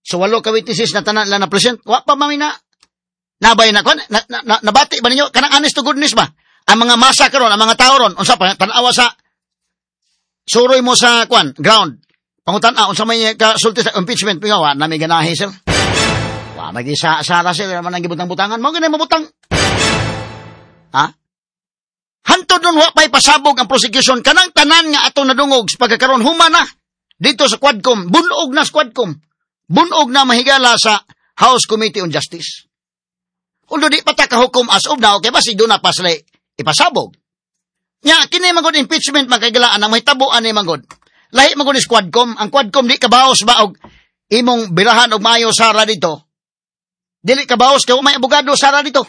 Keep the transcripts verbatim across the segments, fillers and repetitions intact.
So, walo ka witnesses na tanan lang na present. Wa pa mami na. Nabay na, kwan, na, na, na, nabati ba ninyo? Kanang honest to goodness ba? Ang mga masa karon, ang mga tao ron, unsa pa, tanawa sa, suroy mo sa, kwan, ground. Pangutan, ah, unsa may kasulti sa impeachment, pingawa, na may ganahe, sir. Wa, mag-isa-asara, sir, naman ang gibutang-butangan. Mga ganay mabutang. Ha? Hantod nun, wa pa'y pasabog ang prosecution. Kanang tanan nga ato nadungog, pagkakaroon, humana. Dito sa Quadcom, bunog na sa Quadcom. Bunog na mahigala sa House Committee on Justice. Ulo di pata kahukom as of now, kaya ba si doon na paslay ipasabog. Nya, kini magod impeachment, magkagalaan ang may tabuan ni magod. Lahi magod is Quadcom. Ang Quadcom di kabaos ba og imong birahan og mayo sara dito. Dili kabaos kay may abogado sara dito.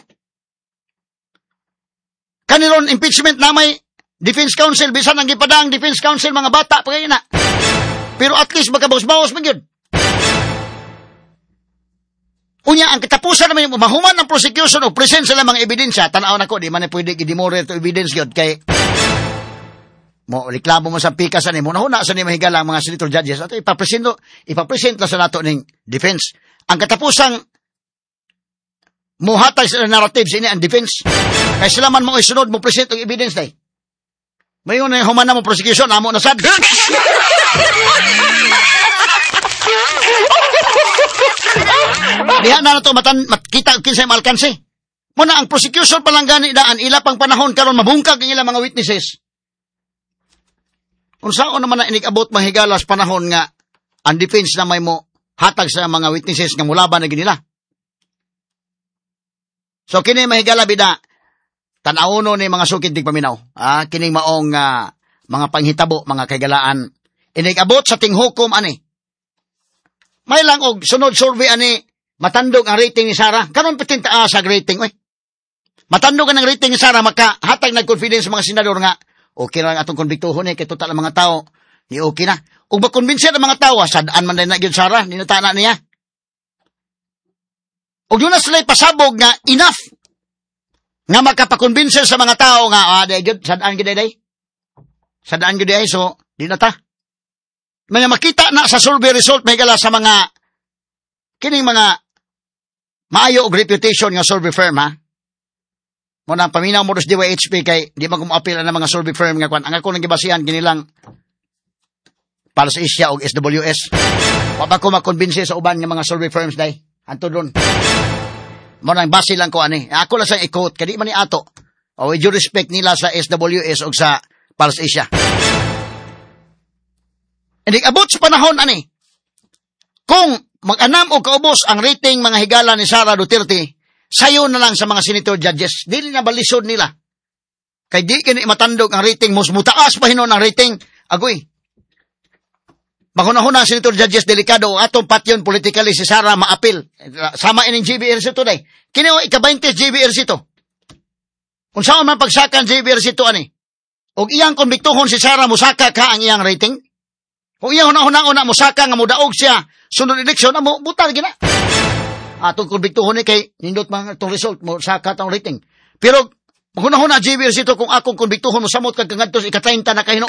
Kaniron impeachment na may Defense Council, bisan ang gipadang Defense Council, mga bata pa kayo na. Pero at least magkabaos-baos magyud. Unya, ang katapusan naman yung mahuman ng prosecution o present sila mga ebidensya, tanaw na ko, di man na pwede i-demorate to evidence yun, kay mo, reklamo mo sa pikas ani mo, nahuna sa ni mahigala ang mga senator judges, at ipapresento, ipapresent na sa nato ng defense. Ang katapusang muhatay sa narratives ini ang defense. Kaya sila man mo isunod mo present ang evidence day. Mayon na human na mo prosecution, amo na sad. Diha na nato matan makita kinsay malkanse. Muna ang prosecution pa lang gani daan ila pang panahon karon mabungkag ang ila mga witnesses. Unsaon naman na inig-abot mahigalas panahon nga ang defense na may mo hatag sa mga witnesses nga mulaban na ginila. So kini mahigala bida tan-awon ni mga sukid dig paminaw. Ah, kining maong uh, mga panghitabo, mga kagalaan. Inig-abot sa tinghukom ani. May lang og sunod survey ani matandog ang rating ni Sara. Karon pitin taas sa rating oy. Matandog ang rating ni Sara maka hatag nag-confidence mga senador nga okay ra atong konbiktuhon eh kay total ang mga tao ni okay na. Ug makonbinse ang mga tao sadaan man dai na gyud Sara ninutana niya. Ug yun na sila pasabog nga enough nga makapakonbinse sa mga tao nga ah dai gyud sadaan gyud dai. Sadaan gyud dai so di na ta. May makita na sa survey result may gala sa mga kining mga maayo og reputation nga survey firm ha. Mo na paminaw mo dos D Y H P kay di man ko mo-appeal na mga survey firm nga kwan. Ang ako nang gibasihan kinilang para sa Asia og S W S. Wa ba ko makonbinse sa uban nga mga survey firms dai. Anto doon. Mo nang base lang ko ani. Ako lang sa i-quote kadi man ni ato. O with due respect nila sa S W S og sa para sa Asia. Hindi abot sa panahon ani. Kung mag-anam o kaubos ang rating mga higala ni Sara Duterte, sayo na lang sa mga senator judges. Dili na balisod nila. Kay di kini matandog ang rating, mas mutaas pa hinon ang rating. Agoy. Mahuna-huna ang senator judges, delikado. Atong patyon politically si Sara maapil. Sama ining G B R C to day. Kini o ika-twenty G B R C to. Kung saan man pagsakan G B R C to ani. Og iyang konbiktuhon si Sara musaka ka ang iyang rating. Kung iyang hunahuna-una musaka nga mudaog siya sunod eleksyon na mo butal gina. Atong konbiktuhon ni kay nindot man itong result mo saka tong rating. Pero hunahuna G B R C to kung akong konbiktuhon mo samot kag kangadtos ika-thirty na kahinoon.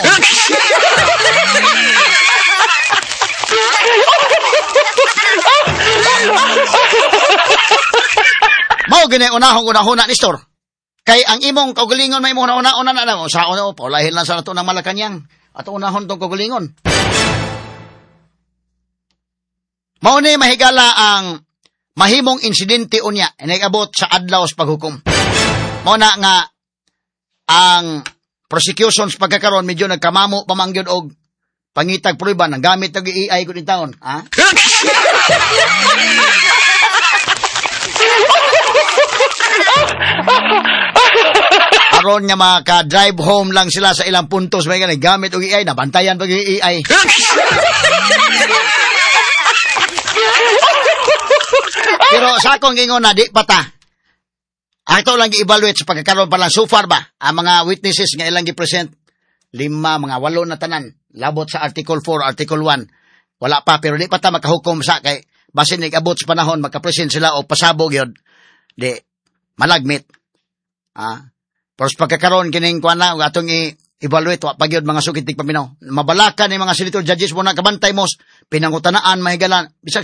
Mao gini unahong unahuna ni Store. Kay ang imong kaugalingon may imong una-una na na sa una po lahin lang sa nato ng Malacañang at unahon tong kaugalingon. Mao ni mahigala ang mahimong insidente unya inigabot sa adlaw sa paghukom. Mao na nga ang prosecutions pagkakaron medyo nagkamamo pamangyod og pangitag prueba ng gamit ng A I ko din taon, ha? Aron nga maka-drive home lang sila sa ilang puntos may ganay gamit og A I, nabantayan pag A I. Pero sa akong gingon na di pata. Ato lang i-evaluate sa pagkakaroon pa lang so far ba ang mga witnesses nga ilang gi-present lima mga walo na tanan labot sa Article four, Article one. Wala pa pero di pa ta makahukom sa kay basin nag-abot sa panahon makapresent sila o pasabog yun. Di malagmit. Ah, pero sa pagkakaroon kining kuan na atong i-evaluate wa pagyud mga sukitig paminaw. Mabalaka ni mga senator judges mo na kabantay mos pinangutanaan mahigalan bisag